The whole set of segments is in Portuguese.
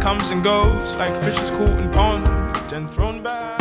comes and goes like fishes caught in ponds, then thrown back.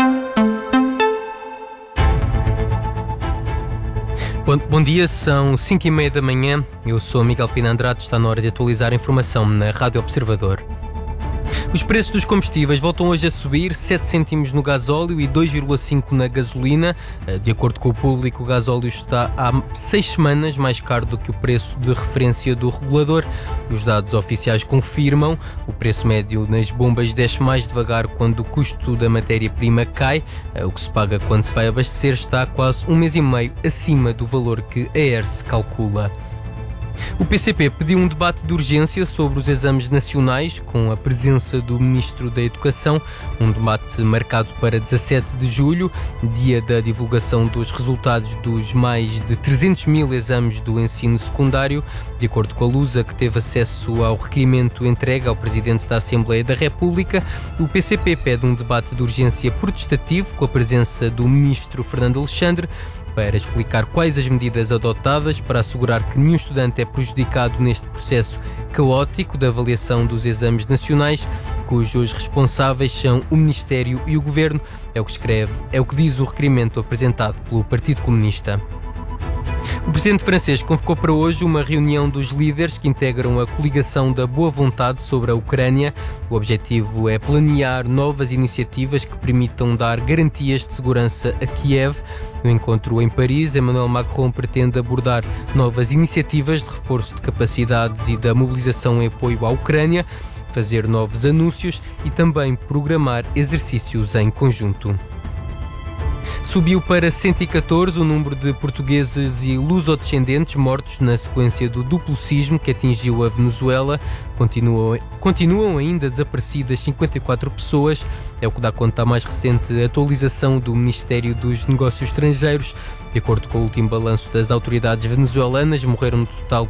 Bom dia, são 5h30 da manhã. Eu sou Miguel Pina Andrade, está na hora de atualizar a informação na Rádio Observador. Os preços dos combustíveis voltam hoje a subir, 7 cêntimos no gasóleo e 2,5 na gasolina. De acordo com o Público, o gasóleo está há 6 semanas mais caro do que o preço de referência do regulador. Os dados oficiais confirmam. O preço médio nas bombas desce mais devagar quando o custo da matéria-prima cai. O que se paga quando se vai abastecer está quase um mês e meio acima do valor que a ERSE calcula. O PCP pediu um debate de urgência sobre os exames nacionais, com a presença do Ministro da Educação, um debate marcado para 17 de julho, dia da divulgação dos resultados dos mais de 300 mil exames do ensino secundário. De acordo com a Lusa, que teve acesso ao requerimento entregue ao Presidente da Assembleia da República, o PCP pede um debate de urgência protestativo, com a presença do Ministro Fernando Alexandre, para explicar quais as medidas adotadas para assegurar que nenhum estudante é prejudicado neste processo caótico da avaliação dos exames nacionais, cujos responsáveis são o Ministério e o Governo, é o que diz o requerimento apresentado pelo Partido Comunista. O presidente francês convocou para hoje uma reunião dos líderes que integram a coligação da boa vontade sobre a Ucrânia. O objetivo é planear novas iniciativas que permitam dar garantias de segurança a Kiev. No encontro em Paris, Emmanuel Macron pretende abordar novas iniciativas de reforço de capacidades e da mobilização em apoio à Ucrânia, fazer novos anúncios e também programar exercícios em conjunto. Subiu para 114 o número de portugueses e lusodescendentes mortos na sequência do duplo sismo que atingiu a Venezuela. Continuam ainda desaparecidas 54 pessoas, é o que dá conta à mais recente atualização do Ministério dos Negócios Estrangeiros. De acordo com o último balanço das autoridades venezuelanas, morreram no total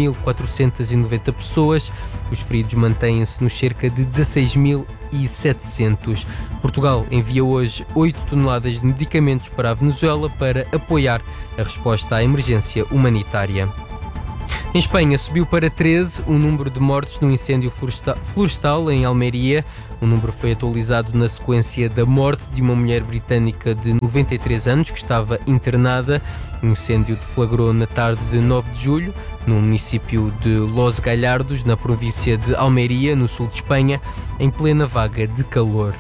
4.490 pessoas. Os feridos mantêm-se nos cerca de 16.700. Portugal envia hoje 8 toneladas de medicamentos para a Venezuela para apoiar a resposta à emergência humanitária. Em Espanha, subiu para 13 o número de mortes no incêndio florestal em Almeria. O número foi atualizado na sequência da morte de uma mulher britânica de 93 anos que estava internada. O incêndio deflagrou na tarde de 9 de julho, no município de Los Gallardos, na província de Almeria, no sul de Espanha, em plena vaga de calor.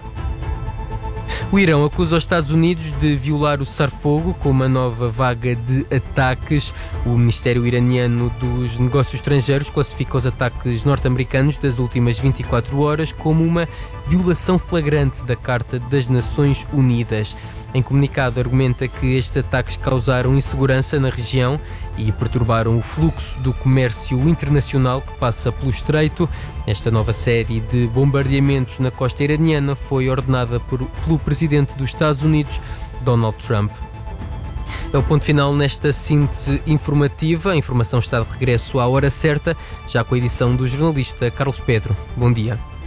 O Irão acusa os Estados Unidos de violar o cessar-fogo com uma nova vaga de ataques. O Ministério Iraniano dos Negócios Estrangeiros classifica os ataques norte-americanos das últimas 24 horas como uma violação flagrante da Carta das Nações Unidas. Em comunicado, argumenta que estes ataques causaram insegurança na região e perturbaram o fluxo do comércio internacional que passa pelo Estreito. Esta nova série de bombardeamentos na costa iraniana foi ordenada pelo presidente dos Estados Unidos, Donald Trump. É o ponto final nesta síntese informativa. A informação está de regresso à hora certa, já com a edição do jornalista Carlos Pedro. Bom dia.